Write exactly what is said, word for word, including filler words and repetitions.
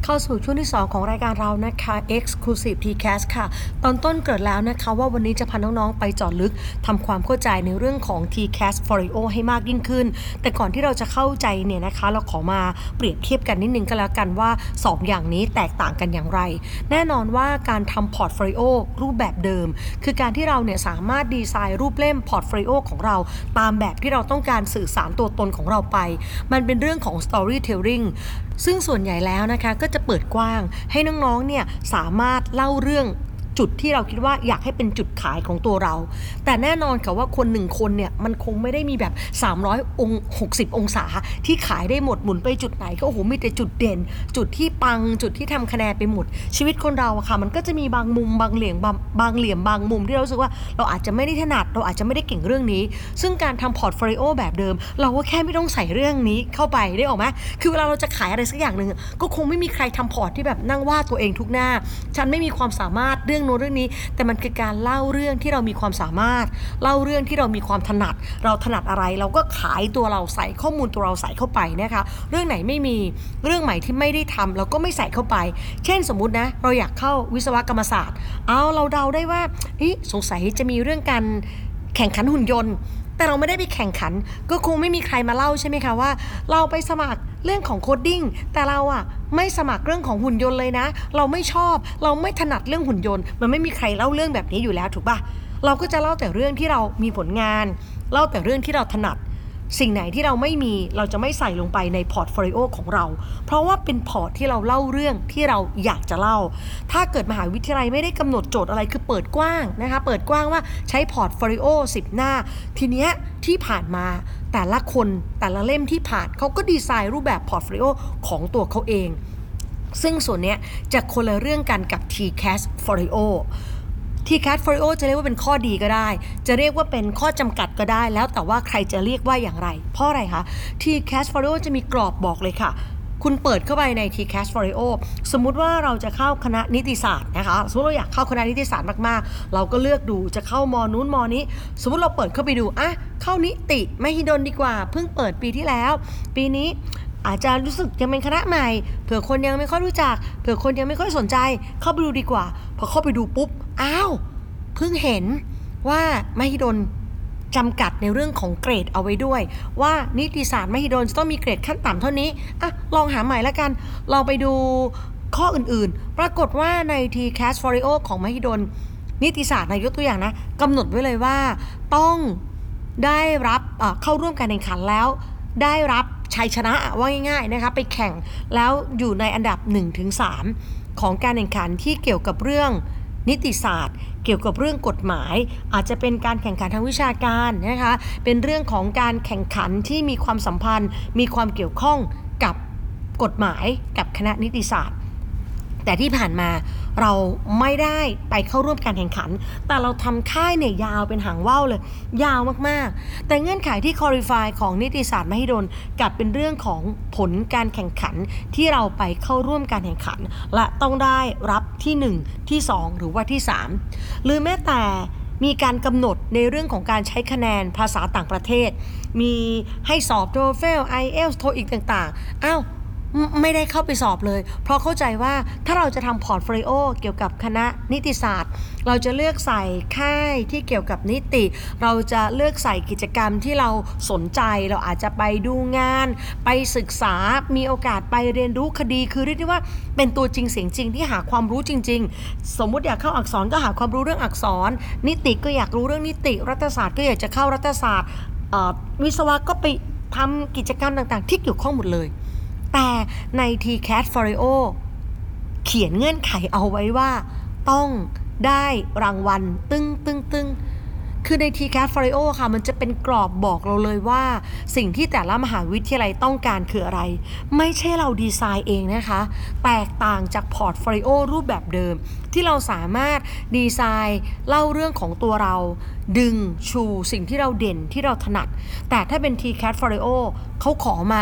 เข้าสู่ช่วงที่สองของรายการเรานะคะ Exclusive ที แคส ค่ะ ตอนต้นเกริ่นแล้วนะคะว่าวันนี้จะพาน้องๆไปเจาะลึกทำความเข้าใจในเรื่องของ ที แคส Folio ให้มากยิ่งขึ้น แต่ก่อนที่เราจะเข้าใจเนี่ยนะคะเราขอมาเปรียบเทียบกันนิดนึงก็แล้วกันว่าสองอย่างนี้แตกต่างกันอย่างไร แน่นอนว่าการทำ Portfolio รูปแบบเดิม คือการที่เราเนี่ยสามารถดีไซน์รูปเล่ม Portfolio ของเราตามแบบที่เราต้องการสื่อสารตัวตนของเราไปมันเป็นเรื่องของ Storytelling ซึ่งส่วนใหญ่แล้วนะคะก็จะเปิดกว้างให้น้องๆเนี่ยสามารถเล่าเรื่องจุดที่เราคิดว่าอยากให้เป็นจุดขายของตัวเราแต่แน่นอนค่ะว่าคนหนึ่งคนเนี่ยมันคงไม่ได้มีแบบสามร้อยองค์หกสิบองศาที่ขายได้หมดหมุนไปจุดไหนก็โอ้โหมีแต่จุดเด่นจุดที่ปังจุดที่ทำคะแนนไปหมดชีวิตคนเราอะค่ะมันก็จะมีบางมุมบางเหลี่ยมบางบางเหลี่ยมบางมุมที่เรารู้สึกว่าเราอาจจะไม่ได้ถนัดเราอาจจะไม่ได้เก่งเรื่องนี้ซึ่งการทำพอร์ตโฟลิโอแบบเดิมเราก็แค่ไม่ต้องใส่เรื่องนี้เข้าไปได้ออกไหมคือเวลาเราจะขายอะไรสักอย่างหนึ่งก็คงไม่มีใครทำพอร์ตที่แบบนั่งวาดตัวเองทุกหน้าฉันไม่มีความสามารถเรื่องโน้นเรื่องนี้แต่มันคือการเล่าเรื่องที่เรามีความสามารถเล่าเรื่องที่เรามีความถนัดเราถนัดอะไรเราก็ขายตัวเราใส่ข้อมูลตัวเราใส่เข้าไปนะคะเรื่องไหนไม่มีเรื่องใหม่ที่ไม่ได้ทำเราก็ไม่ใส่เข้าไปเช่นสมมุตินะเราอยากเข้าวิศวกรรมศาสตร์เอาเราเดาได้ว่าสงสัยจะมีเรื่องการแข่งขันหุ่นยนต์แต่เราไม่ได้ไปแข่งขันก็คงไม่มีใครมาเล่าใช่ไหมคะว่าเราไปสมัครเรื่องของโคดดิ้งแต่เราอะไม่สมัครเรื่องของหุ่นยนต์เลยนะเราไม่ชอบเราไม่ถนัดเรื่องหุ่นยนต์มันไม่มีใครเล่าเรื่องแบบนี้อยู่แล้วถูกป่ะเราก็จะเล่าแต่เรื่องที่เรามีผลงานเล่าแต่เรื่องที่เราถนัดสิ่งไหนที่เราไม่มีเราจะไม่ใส่ลงไปในพอร์ตโฟลิโอของเราเพราะว่าเป็นพอร์ตที่เราเล่าเรื่องที่เราอยากจะเล่าถ้าเกิดมหาวิทยาลัยไม่ได้กำหนดโจทย์อะไรคือเปิดกว้างนะคะเปิดกว้างว่าใช้พอร์ตโฟลิโอสิบหน้าทีเนี้ยที่ผ่านมาแต่ละคนแต่ละเล่มที่ผ่านเขาก็ดีไซน์รูปแบบพอร์ตโฟลิโอของตัวเขาเองซึ่งส่วนนี้จะคนละเรื่องกันกับ ที แคส Folioที แคส Folio จะเรียกว่าเป็นข้อดีก็ได้จะเรียกว่าเป็นข้อจำกัดก็ได้แล้วแต่ว่าใครจะเรียกว่าอย่างไรเพราะอะไรคะ ที แคส Folio จะมีกรอบบอกเลยค่ะคุณเปิดเข้าไปใน ที แคส Folio สมมุติว่าเราจะเข้าคณะนิติศาสตร์นะคะสมมติเราอยากเข้าคณะนิติศาสตร์มากๆเราก็เลือกดูจะเข้ามอนู้นมอนี้สมมติเราเปิดเข้าไปดูอ่ะเข้านิติมหิดลดีกว่าเพิ่งเปิดปีที่แล้วปีนี้อาจจะรู้สึกยังเป็นคณะใหม่เผื่อคนยังไม่ค่อยรู้จักเผื่อคนยังไม่ค่อยสนใจเข้าไปดูดีกว่าพอเข้าไปดูปุ๊บอ้าวเพิ่งเห็นว่ามหิดลจำกัดในเรื่องของเกรดเอาไว้ด้วยว่านิติศาสตร์มหิดลจะต้องมีเกรดขั้นต่ำเท่านี้อ่ะลองหาใหม่ละกันลองไปดูข้ออื่นๆปรากฏว่าใน ที แคส Folio ของมหิดลนิติศาสตร์นายกตัวอย่างนะกำหนดไว้เลยว่าต้องได้รับเข้าร่วมการแข่งขันแล้วได้รับชัยชนะว่าง่ายๆนะคะไปแข่งแล้วอยู่ในอันดับ หนึ่งถึงสาม ของการแข่งขันที่เกี่ยวกับเรื่องนิติศาสตร์เกี่ยวกับเรื่องกฎหมายอาจจะเป็นการแข่งขันทางวิชาการนะคะเป็นเรื่องของการแข่งขันที่มีความสัมพันธ์มีความเกี่ยวข้องกับกฎหมายกับคณะนิติศาสตร์แต่ที่ผ่านมาเราไม่ได้ไปเข้าร่วมการแข่งขันแต่เราทำค่ายเนี่ยยาวเป็นหางว่าวเลยยาวมากๆแต่เงื่อนไขที่คอลิฟายของนิติศาสตร์มหิดลกลับเป็นเรื่องของผลการแข่งขันที่เราไปเข้าร่วมการแข่งขันและต้องได้รับที่หนึ่งที่สองหรือว่าที่สามหรือแม้แต่มีการกำหนดในเรื่องของการใช้คะแนนภาษาต่างประเทศมีให้สอบ โทเฟล ไอ เอล ที โท อี ต่างๆอ้าวไม่ได้เข้าไปสอบเลยเพราะเข้าใจว่าถ้าเราจะทำพอร์ตโฟลิโอเกี่ยวกับคณะนิติศาสตร์เราจะเลือกใส่ค่ายที่เกี่ยวกับนิติเราจะเลือกใส่กิจกรรมที่เราสนใจเราอาจจะไปดูงานไปศึกษามีโอกาสไปเรียนรู้คดีคือเรียกได้ว่าเป็นตัวจริงเสียงจริงที่หาความรู้จริงๆสมมุติอยากเข้าอักษรก็หาความรู้เรื่องอักษรนิติก็อยากรู้เรื่องนิติรัฐศาสตร์ก็อยากจะเข้ารัฐศาสตร์วิศวะก็ไปทำกิจกรรมต่างๆที่เกี่ยวข้องหมดเลยแต่ใน ที แคส Folio เขียนเงื่อนไขเอาไว้ว่าต้องได้รางวัลตึ้งตึ้งตึ้งคือใน ที แคส Folio ค่ะมันจะเป็นกรอบบอกเราเลยว่าสิ่งที่แต่ละมหาวิทยาลัยต้องการคืออะไรไม่ใช่เราดีไซน์เองนะคะแตกต่างจากพอร์ตโฟลิโอรูปแบบเดิมที่เราสามารถดีไซน์เล่าเรื่องของตัวเราดึงชูสิ่งที่เราเด่นที่เราถนัดแต่ถ้าเป็น ที แคส Folio เขาขอมา